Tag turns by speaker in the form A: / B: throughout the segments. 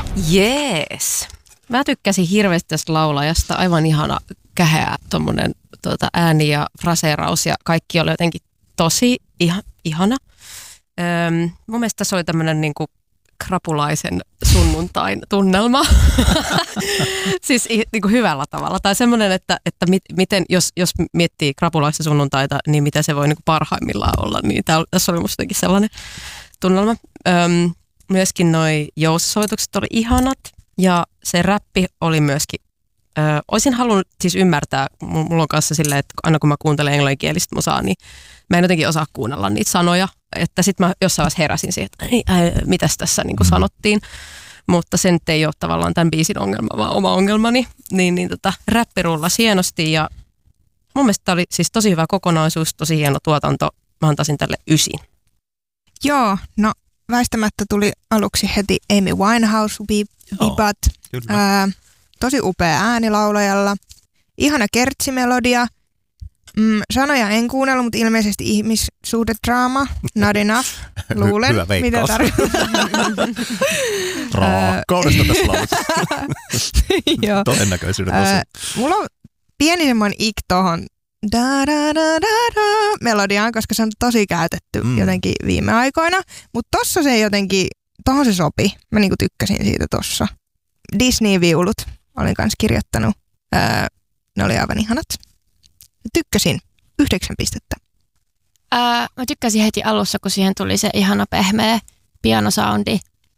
A: Jees. Mä tykkäsin hirveästi tästä laulajasta. Aivan ihana, käheä tommonen ääni ja fraseeraus ja kaikki oli jotenkin tosi ihana. Mun mielestä tässä oli tämmönen niinku krapulaisen sunnuntain tunnelma. Siis niinku hyvällä tavalla. Tai semmoinen, että miten, jos miettii krapulaista sunnuntaita, niin mitä se voi niinku parhaimmillaan olla. Niin tässä oli musta jotenkin sellainen tunnelma. Myöskin noi joussoitukset oli ihanat ja se räppi oli myöskin. Olisin halunnut siis ymmärtää, mulla on kanssa silleen, että aina kun mä kuuntelen englanninkielistä musaa, niin mä en jotenkin osaa kuunnella niitä sanoja. Että sit mä jossain vaiheessa heräsin siihen, että mitäs tässä niin kuin sanottiin. Mutta se nyt ei ole tavallaan tämän biisin ongelma, vaan oma ongelmani. Räppi rullasi hienosti ja mun mielestä tämä oli siis tosi hyvä kokonaisuus, tosi hieno tuotanto. Mä antaisin tälle 9.
B: Joo, no väistämättä tuli aluksi heti Amy Winehouse-vibat. Tosi upea ääni laulajalla. Ihana kertsimelodia. Sanoja en kuunnellut, mutta ilmeisesti ihmissuhdedraama. Not enough. Luulen.
C: Hyvä veikkaus.
B: Mitä tarkoittaa.
C: Raakkaudesta tässä laulussa. Todennäköisyyden osa.
B: Mulla on pieni semmoinen ik tohon melodiaan, koska se on tosi käytetty jotenkin viime aikoina. Mutta tossa se jotenkin, tohon se sopi. Mä niinku tykkäsin siitä tossa. Disney-viulut olin kanssa kirjoittanut. Ne oli aivan ihanat. Tykkäsin. 9 pistettä.
D: Mä tykkäsin heti alussa, kun siihen tuli se ihana pehmeä pianosoundi.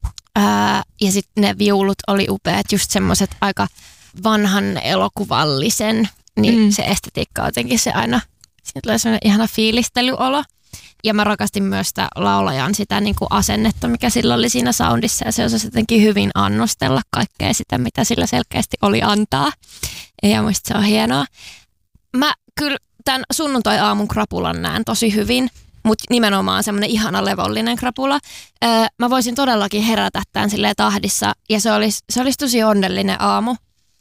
D: Ja sitten ne viulut oli upeat, just semmoiset aika vanhan elokuvallisen. Niin se estetiikka jotenkin se aina, siinä tulee semmoinen ihana fiilistelyolo. Ja mä rakastin myös sitä laulajan sitä niin kuin asennetta, mikä sillä oli siinä soundissa. Ja se osasi jotenkin hyvin annostella kaikkea sitä, mitä sillä selkeästi oli antaa. Ja muista se on hienoa. Mä kyllä tämän sunnuntai-aamun krapulan näen tosi hyvin, mutta nimenomaan semmoinen ihana levollinen krapula. Mä voisin todellakin herätä tämän silleen tahdissa ja se olisi tosi onnellinen aamu.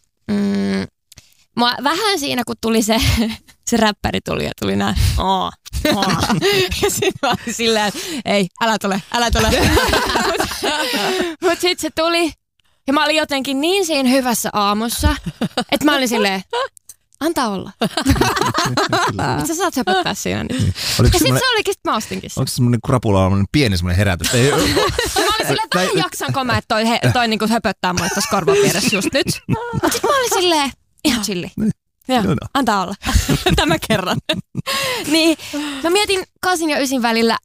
D: Mä vähän siinä, kun tuli se räppäri tuli ja tuli näin. Ja sit mä olin silleen, että ei, älä tule. Mut sit se tuli ja mä olin jotenkin niin siinä hyvässä aamussa, että mä olin silleen, antaa olla. Mutta sä saat höpöttää siinä nyt. Ja sit se olikin, mä ostinkin sen.
C: Onko se semmoinen krapula, pieni semmoinen herätys?
D: Ja mä olin silleen, että jaksanko mä, että toi niinku höpöttää mulle tossa korvapieressä just nyt. Mut sit mä olin silleen, ihan chilli. Joo, antaa olla. Tämä kerran. Niin, mä mietin 8 ja 9 välillä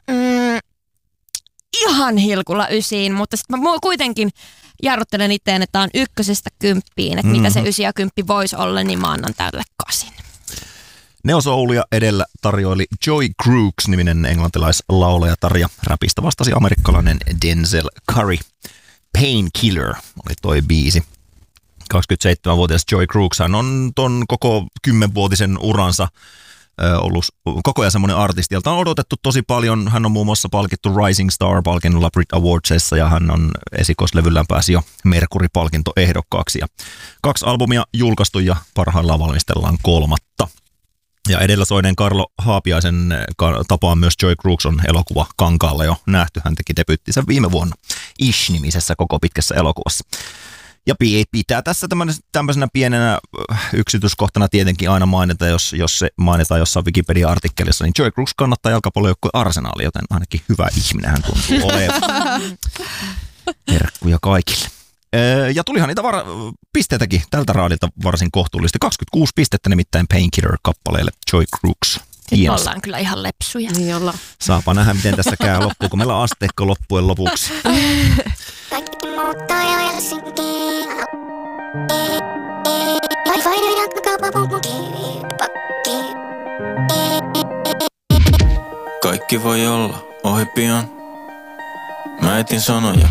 D: ihan hilkulla 9, mutta sit mä kuitenkin jarruttelen itteen, että on 1–10, että mitä se 9 ja 10 voisi olla, niin mä annan tälle 8.
C: Neo-soulia edellä tarjoili Joy Crooks-niminen englantilaislaulajatar ja räpistä vastasi amerikkalainen Denzel Curry. Painkiller oli toi biisi. 27-vuotias Joy Crooks on ton koko 10-vuotisen uransa ollut koko ajan semmoinen artisti, jolta on odotettu tosi paljon. Hän on muun muassa palkittu Rising Star-palkinnolla Brit Awardsissa ja hän on esikoislevyllään pääsi jo Mercury-palkintoehdokkaaksi. Ja 2 albumia julkaistu ja parhaillaan valmistellaan 3. Ja edellä soineen Karlo Haapiaisen tapaan myös Joy Crooks on elokuva Kankaalla jo nähty. Hän teki debyyttinsä viime vuonna Ish-nimisessä koko pitkässä elokuvassa. Ja pitää tässä tämmöisenä pienenä yksityiskohtana tietenkin aina mainita, jos se mainitaan jossain Wikipedia-artikkelissa, niin Joy Crooks kannattaa jalkapallojoukkue Arsenalia, joten ainakin hyvä ihminen hän tuntuu olevan. Terkkuja kaikille. Ja tulihan niitä pisteitäkin tältä raadilta varsin kohtuullisesti. 26 pistettä nimittäin Painkiller-kappaleelle Joy Crooks.
D: Sitten ollaan kyllä ihan lepsuja.
A: Niin ollaan.
C: Saapa nähdä, miten tässä käy loppuun, kun meillä on asteikko loppujen lopuksi.
E: Kaikki muuttaa jo Helsinkiin.
F: Kaikki voi olla ohi pian. Mä etin sanoja,